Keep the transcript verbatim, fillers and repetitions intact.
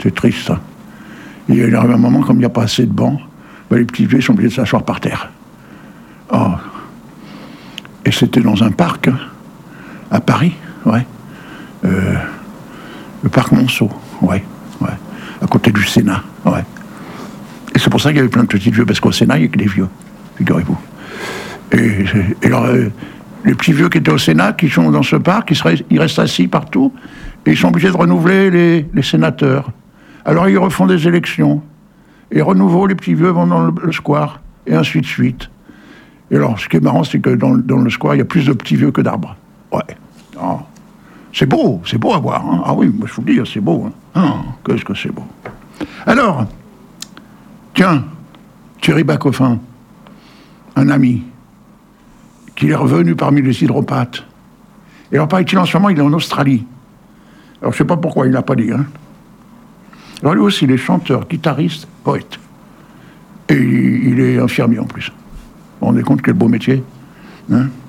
C'est triste, ça. Et il arrive un moment, comme il n'y a pas assez de bancs, ben, les petits vieux sont obligés de s'asseoir par terre. Oh. Et c'était dans un parc, hein, à Paris, ouais. Euh, le parc Monceau, ouais, ouais. À côté du Sénat, ouais. Et c'est pour ça qu'il y avait plein de petits vieux, parce qu'au Sénat, il n'y a que des vieux, figurez-vous. Et, et alors, euh, les petits vieux qui étaient au Sénat, qui sont dans ce parc, ils, seraient, ils restent assis partout, et ils sont obligés de renouveler les, les sénateurs. Alors ils refont des élections. Et renouveau, les petits vieux vont dans le, le square, et ainsi de suite. Et alors, ce qui est marrant, c'est que dans, dans le square, il y a plus de petits vieux que d'arbres. Ouais. Oh. C'est beau, c'est beau à voir. Hein. Ah oui, moi je vous le dis, c'est beau. Hein. Oh, qu'est-ce que c'est beau. Alors, tiens, Thierry Bacoffin, un ami, qui est revenu parmi les hydropathes. Et alors, paraît-il, en ce moment, il est en Australie. Alors, je ne sais pas pourquoi, il ne l'a pas dit. Hein. Alors, lui aussi, il est chanteur, guitariste, poète. Et il est infirmier, en plus. Vous vous rendez compte, quel beau métier, hein.